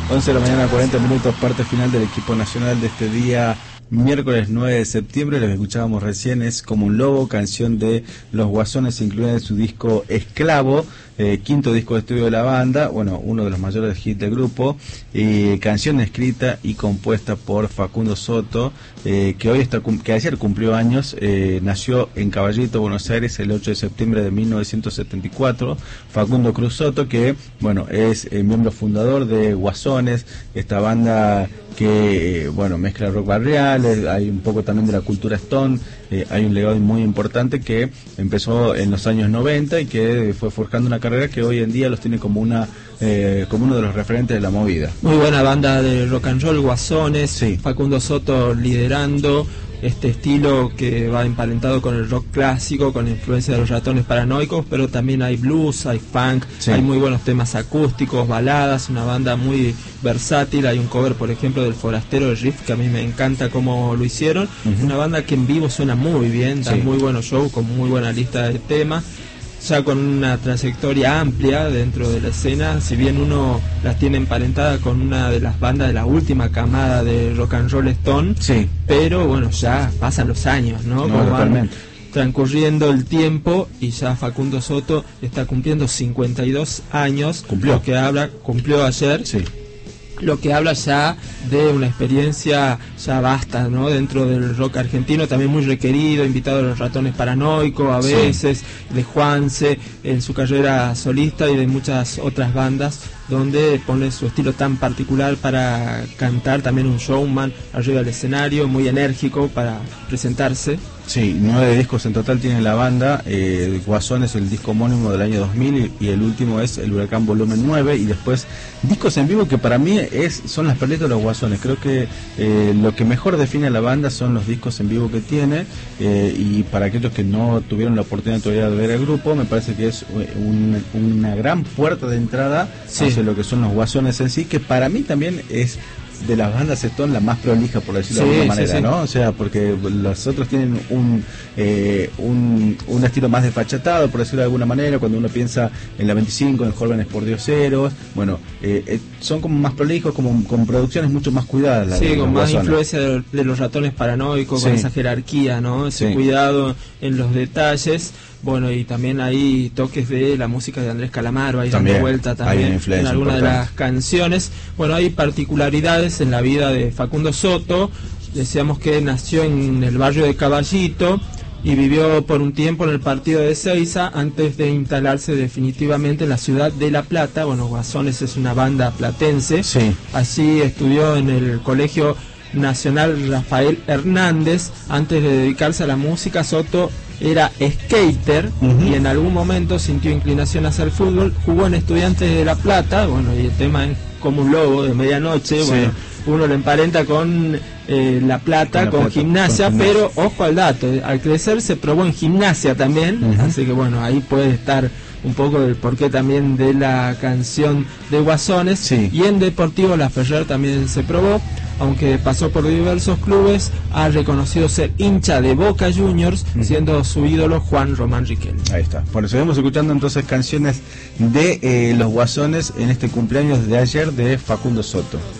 11 de la mañana, 40 minutos, parte final del equipo nacional de este día, miércoles 9 de septiembre. Lo que escuchábamos recién es Como un lobo, canción de Los Guasones, incluida en su disco Esclavo, quinto disco de estudio de la banda, bueno, uno de los mayores hits del grupo, canción escrita y compuesta por Facundo Soto, que ayer cumplió años. Nació en Caballito, Buenos Aires, el 8 de septiembre de 1974, Facundo Cruz Soto, que, bueno, es miembro fundador de Guasones, esta banda que, bueno, mezcla rock barrial, hay un poco también de la cultura Stone, hay un legado muy importante que empezó en los años 90 y que fue forjando una carrera que hoy en día los tiene como uno de los referentes de la movida. Muy buena banda de rock and roll, Guasones, sí. Facundo Soto liderando este estilo que va emparentado con el rock clásico, con la influencia de Los Ratones Paranoicos, pero también hay blues, hay funk, sí. Hay muy buenos temas acústicos, baladas, una banda muy versátil. Hay un cover, por ejemplo, del Forastero de Riff, que a mí me encanta cómo lo hicieron. Una banda que en vivo suena muy bien, da muy buenos shows, con muy buena lista de temas, ya con una trayectoria amplia dentro de la escena. Si bien uno las tiene emparentada con una de las bandas de la última camada de rock and roll Stone, sí. Pero bueno, ya pasan los años, ¿no? Como totalmente. Van transcurriendo el tiempo y ya Facundo Soto está cumpliendo 52 años. Cumplió ayer. Sí. Lo que habla ya de una experiencia ya vasta, ¿no? Dentro del rock argentino, también muy requerido, invitado a Los Ratones Paranoicos, a veces, sí. De Juanse, en su carrera solista y de muchas otras bandas, donde pone su estilo tan particular para cantar, también un showman arriba del escenario, muy enérgico para presentarse. Sí, 9 discos en total tiene la banda. Guasón es el disco homónimo del año 2000 y el último es El Huracán Volumen 9, y después discos en vivo que para mí son las perlitas de los Guasones. Creo que lo que mejor define a la banda son los discos en vivo que tiene, y para aquellos que no tuvieron la oportunidad todavía de ver el grupo, me parece que es una gran puerta de entrada hacia lo que son los Guasones en sí, que para mí también es de las bandas Stone la más prolija, por decirlo de alguna manera, ¿no? O sea, porque los otros tienen un estilo más desfachatado, por decirlo de alguna manera. Cuando uno piensa en la 25, en Jóvenes por Dioseros, bueno, son como más prolijos, como con producciones mucho más cuidadas. Sí, con más influencia de Los Ratones Paranoicos, con esa jerarquía, ¿no? Ese cuidado en los detalles. Bueno, y también hay toques de la música de Andrés Calamaro, ahí dando vuelta también en algunas de las canciones. Bueno, hay particularidades en la vida de Facundo Soto. Decíamos que nació en el barrio de Caballito y vivió por un tiempo en el partido de Ezeiza antes de instalarse definitivamente en la ciudad de La Plata. Bueno, Guasones es una banda platense. Sí. Así estudió en el Colegio Nacional Rafael Hernández. Antes de dedicarse a la música, Soto era skater y en algún momento sintió inclinación hacia el fútbol. Jugó en Estudiantes de La Plata, bueno, y el tema es Como un lobo de medianoche, bueno, uno lo emparenta con La Plata, con Gimnasia, pero ojo al dato, al crecer se probó en Gimnasia también, así que bueno, ahí puede estar un poco del porqué también de la canción de Guasones. Y en Deportivo La Ferrer también se probó, aunque pasó por diversos clubes. Ha reconocido ser hincha de Boca Juniors, siendo su ídolo Juan Román Riquelme. Ahí está. Bueno, seguimos escuchando entonces canciones de los Guasones en este cumpleaños de ayer de Facundo Soto.